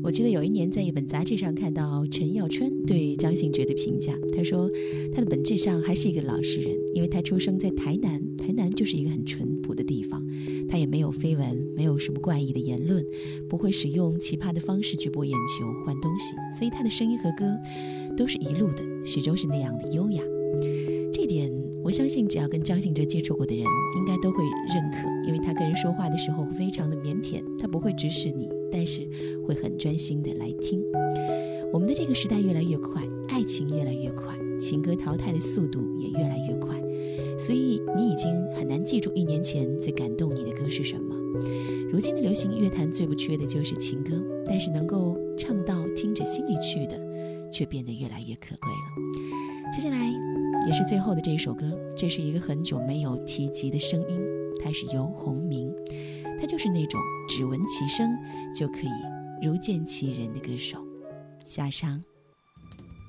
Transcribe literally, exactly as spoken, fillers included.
我记得有一年在一本杂志上看到陈耀川对张信哲的评价，他说他的本质上还是一个老实人，因为他出生在台南，台南就是一个很淳朴的地方，他也没有绯闻，没有什么怪异的言论，不会使用奇葩的方式去博眼球换东西，所以他的声音和歌都是一路的，始终是那样的优雅。这一点我相信只要跟张信哲接触过的人应该都会认可，因为他跟人说话的时候非常的腼腆，他不会指使你，但是会很专心的来听。我们的这个时代越来越快，爱情越来越快，情歌淘汰的速度也越来越快，所以你已经很难记住一年前最感动你的歌是什么。如今的流行乐坛最不缺的就是情歌，但是能够唱到听着心里去的却变得越来越可贵了。接下来也是最后的这一首歌，这是一个很久没有提及的声音，它是游鸿明，他就是那种只闻其声就可以如见其人的歌手。下场。